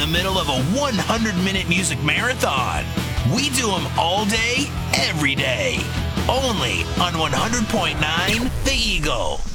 the middle of a 100-minute music marathon. We do them all day, every day. Only on 100.9 The Eagle.